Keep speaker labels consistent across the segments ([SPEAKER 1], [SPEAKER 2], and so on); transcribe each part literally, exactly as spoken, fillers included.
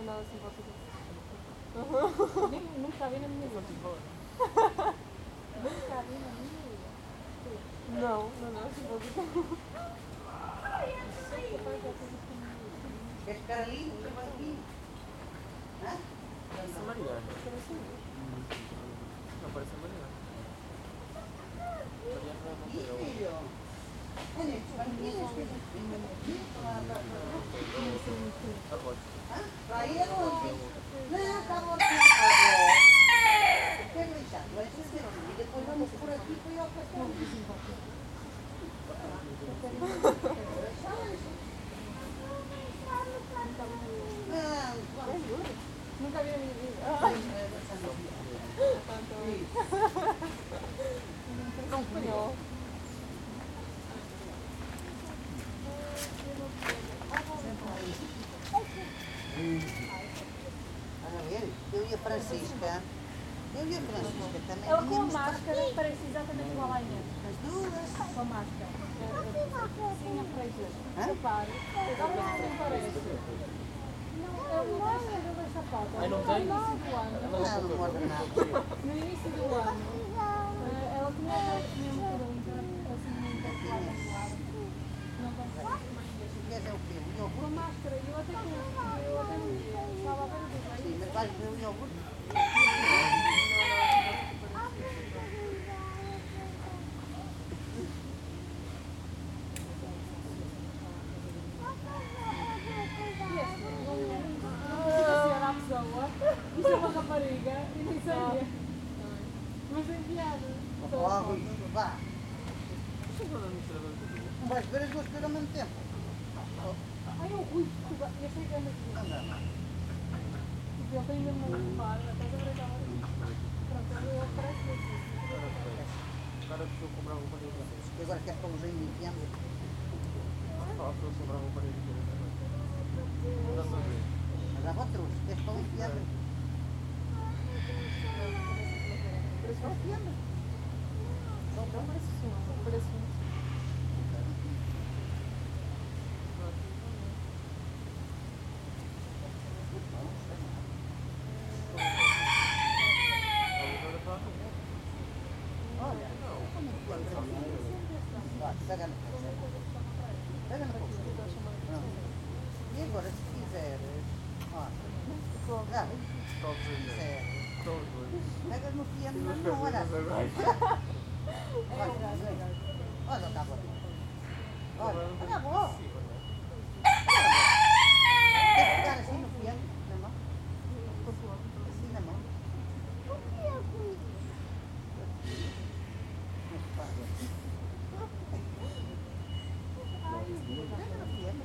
[SPEAKER 1] nada simpático.
[SPEAKER 2] Nem, nunca vi na minha vida. Nunca vi na minha vida.
[SPEAKER 1] Não, não é nada simpático.
[SPEAKER 3] Quer ficar ali no seu banquinho? Hã?
[SPEAKER 4] Parece a Mariana. Não, parece a Mariana. Mariana não
[SPEAKER 3] Ih,
[SPEAKER 4] foi
[SPEAKER 3] filho. Olha, estes banquinhos, que
[SPEAKER 4] a Rocha.
[SPEAKER 3] Hã? Para aí é longe. Não, está bom. Quero deixar, vai ser assim. E depois vamos por aqui para ir ao castelo. Não, vamos.
[SPEAKER 2] Nunca vi na minha vida.
[SPEAKER 1] Não espanhol.
[SPEAKER 3] Olha ver, eu e a Francisca. Eu e a Francisca também.
[SPEAKER 2] Ela com a
[SPEAKER 3] tínhamos
[SPEAKER 2] máscara parece exatamente igual à minha.
[SPEAKER 3] as duas.
[SPEAKER 2] Com a máscara. Sim, a frente.
[SPEAKER 3] Hã?
[SPEAKER 2] Repare. Agora não parece. Não, eu não tenho certeza desta foto.
[SPEAKER 4] Ai, não tem?
[SPEAKER 2] No início do ano.
[SPEAKER 3] Não, não morde nada.
[SPEAKER 2] No início do ano. eh, Ela tinha feito mesmo por um, assim, muito claro. Não consegue.
[SPEAKER 3] Queres é o quê? O
[SPEAKER 2] Com a
[SPEAKER 3] iogurte?
[SPEAKER 2] máscara, eu até com eu até não estava a ver o desenho.
[SPEAKER 3] Sim, mas vais ver o iogurte?
[SPEAKER 2] Isto é uma rapariga e nem sabia. Mas tem piada.
[SPEAKER 3] Logo, vá.
[SPEAKER 4] Deixa eu ver a administradora do dia.
[SPEAKER 3] Não vais ver as duas coisas ao mesmo tempo.
[SPEAKER 2] Ai, o Rui, eu sei que é muito bom.
[SPEAKER 3] Não dá nada.
[SPEAKER 2] Ele tem mesmo uma par, até a ver aquela. Pronto, ele parece que
[SPEAKER 4] Agora a pessoa comprar roupa de vocês.
[SPEAKER 3] E agora quer pôr os em enfiando.
[SPEAKER 4] Fala a pessoa comprar roupa de vocês. Não dá para ver.
[SPEAKER 3] Mas há outros, queres pôr enfiando.
[SPEAKER 1] Parece
[SPEAKER 3] Pôr enfiando.
[SPEAKER 1] Não, parece sim. Parece sim.
[SPEAKER 3] Olha, vai, pega no Pega no pouco. E agora, se quiseres, ó, já,
[SPEAKER 4] Todos
[SPEAKER 3] se
[SPEAKER 4] aí.
[SPEAKER 3] quiseres,
[SPEAKER 4] Todos.
[SPEAKER 3] pega no piano, mas não, olha assim. Olha, olha, tá bom. Olha, olha, boa. Quer pegar assim no piano, na mão? Assim na mão. Mas faz. Pega no piano.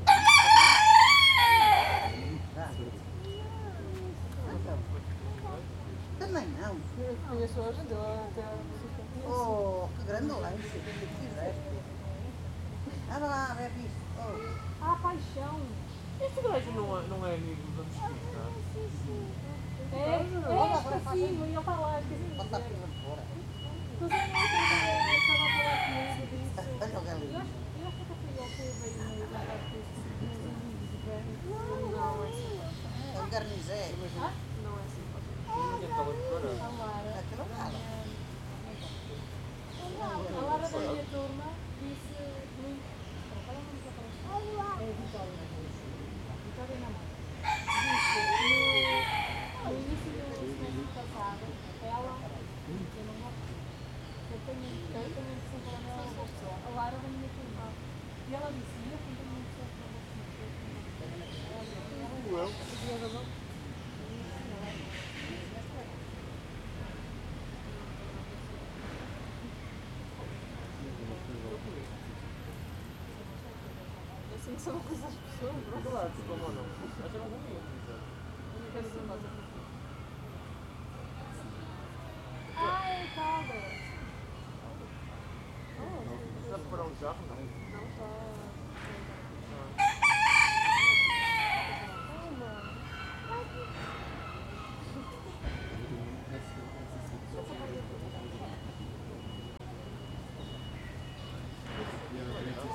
[SPEAKER 3] Dá. Então. Também não.
[SPEAKER 1] Eu conheço hoje, deu até a música.
[SPEAKER 3] Oh, que grande lanche que fizeste. Anda lá, bebe isso. Oh.
[SPEAKER 2] Ah, paixão.
[SPEAKER 4] Este gajo não é, não é amigo da Mesquita?
[SPEAKER 2] É, é esqueci-me, ele está lá, esqueci-me.
[SPEAKER 3] Bota a pila de fora.
[SPEAKER 2] Mas eu não estava a falar comigo disso.
[SPEAKER 3] Olha o
[SPEAKER 2] Eu
[SPEAKER 3] galinho.
[SPEAKER 2] acho eu acho que foi ele que veio no meio da parte
[SPEAKER 1] Não é assim.
[SPEAKER 3] É o garnizé.
[SPEAKER 1] Não é assim.
[SPEAKER 4] Ninguém está lá de fora.
[SPEAKER 2] A Lara.
[SPEAKER 3] Aquilo cala.
[SPEAKER 2] A Lara da minha turma disse muito. Qual é o nome que aparece? É Vitória. Vitória na mão. Disse no, no início do semestre passado, ela, eu não gosto. Eu tenho, eu tenho a impressão que ela não é uma boa pessoa. A Lara da minha turma. E ela disse, e eu tenho uma impressão que não gosto muito.
[SPEAKER 4] Eu?
[SPEAKER 1] É assim que são essas pessoas, não?
[SPEAKER 4] Claro, como não? Acho que não vou.
[SPEAKER 1] Quero ser mais aqui.
[SPEAKER 2] Ai, calma.
[SPEAKER 4] Está a preparar um carro? Não.
[SPEAKER 1] Não está.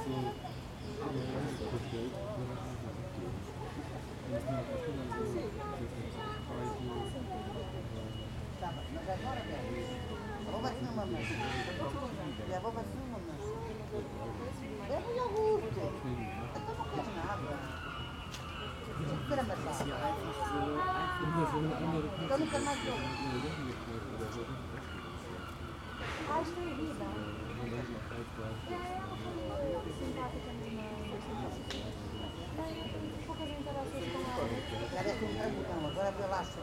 [SPEAKER 1] Sim.
[SPEAKER 3] Tá, mas agora bebe. A vovó vai uma mãe. E a vovó vai uma mãe. Bebe o iogurte. Então não queres nada. Espera mais lá. Então nunca mais vou.
[SPEAKER 2] Ah, isto é vida. É, ela foi simpática mesmo. Tem poucas interações com ela.
[SPEAKER 3] Já deve ter um botão, agora relaxa.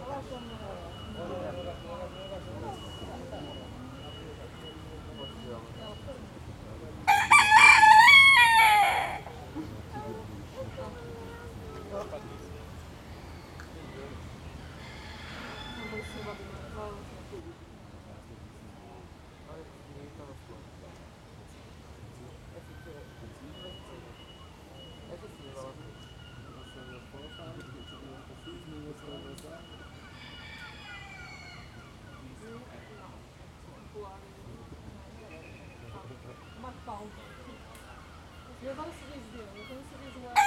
[SPEAKER 2] Uma calma. E agora o sorriso dele. Eu tenho um sorriso lá.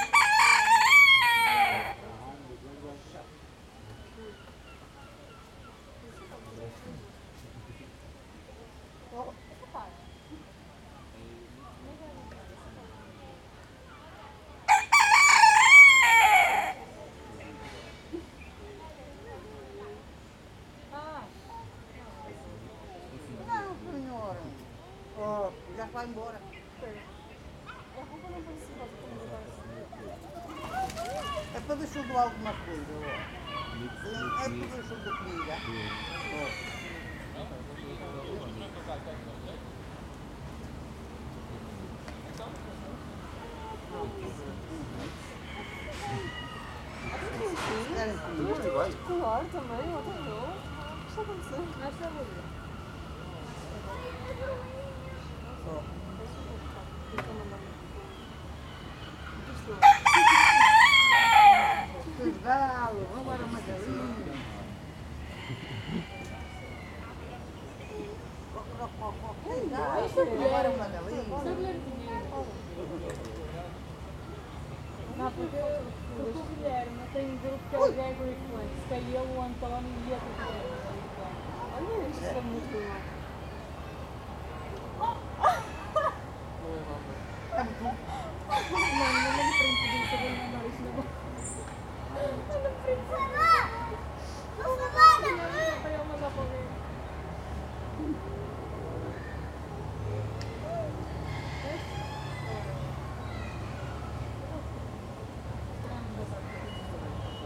[SPEAKER 3] Não, senhora. Oh, já vai embora.
[SPEAKER 2] A roupa não precisa de
[SPEAKER 3] É para ver se eu dou alguma coisa. ó. É para ver se eu dou comida. Ó. Querem comida?
[SPEAKER 4] Isto igual?
[SPEAKER 1] Claro, também, eu também. O que está acontecendo?
[SPEAKER 2] Mas está bom.
[SPEAKER 3] Ó. Cuidado, vamos embora uma galinha. Cuidado, vamos embora uma galinha.
[SPEAKER 2] Não, porque, porque o Guilherme tem um grupo que é o Gregory Flex, que é ele, o António e a Guilherme.
[SPEAKER 1] Olha, isto é muito bom.
[SPEAKER 3] É muito bom.